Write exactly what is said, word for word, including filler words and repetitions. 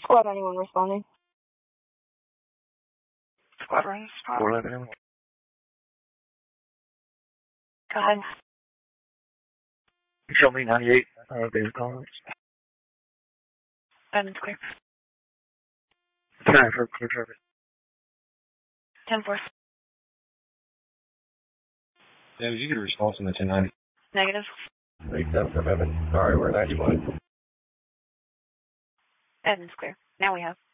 Squad anyone responding? Squad runs. four eleven. Go ahead. Show me ninety-eight. Uh, David Collins. Seven clear. Time for clear traffic. ten four. Yeah, did you get a response on the ten ninety? Negative. Make that from Evan. Sorry, we're ninety-one. Evan's clear. Now we have.